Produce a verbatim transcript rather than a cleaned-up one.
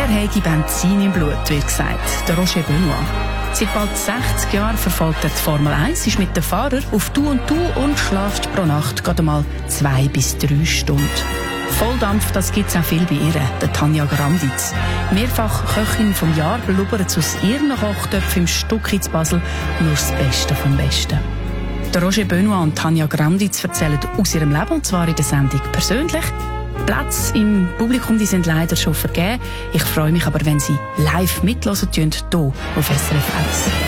habe Benzin im Blut, wird gesagt. Der Roger Benoit. Seit bald sechzig Jahren verfolgt er die Formel eins, ist mit den Fahrern auf Du und Du und schläft pro Nacht gerade mal zwei bis drei Stunden. Volldampf, das gibt's auch viel bei ihr, der Tanja Granditz. Mehrfach Köchin vom Jahr, blubbert aus ihren Kochtöpfen im Stuck zu Basel nur das Beste vom Besten. Der Roger Benoit und Tanja Granditz erzählen aus ihrem Leben, und zwar in der Sendung persönlich. Plätze im Publikum, die sind leider schon vergeben. Ich freue mich aber, wenn Sie live mithören, hier auf S R F eins.